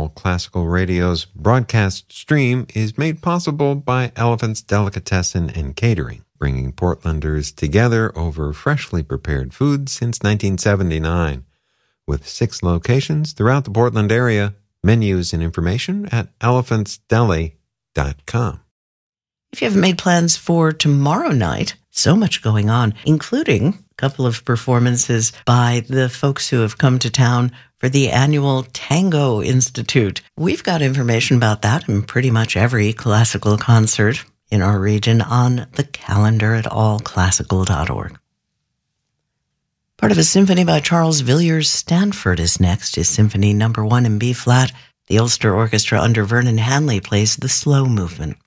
All Classical Radio's broadcast stream is made possible by Elephant's Delicatessen and Catering, bringing Portlanders together over freshly prepared food since 1979. With 6 locations throughout the Portland area, menus and information at elephantsdeli.com. If you haven't made plans for tomorrow night, so much going on, including a couple of performances by the folks who have come to town for the annual Tango Institute. We've got information about that in pretty much every classical concert in our region on the calendar at allclassical.org. Part of a symphony by Charles Villiers Stanford is next. His Symphony No. 1 in B-flat. The Ulster Orchestra under Vernon Hanley plays the slow movement.